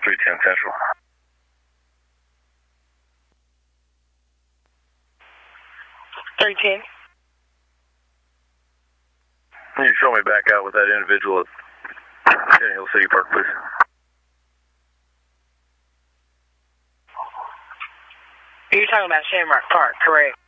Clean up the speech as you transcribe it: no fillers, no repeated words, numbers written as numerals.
310 Central. .310. Can you show me back out with that individual at Hill City Park, please? You're talking about Shamrock Park, correct?